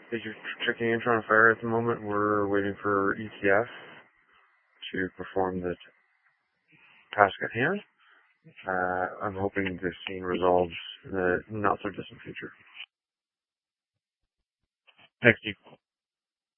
Is your checking in Toronto Fire at the moment? We're waiting for ETF to perform the task at hand. I'm hoping this scene resolves in the not so distant future. Thanks, Steve.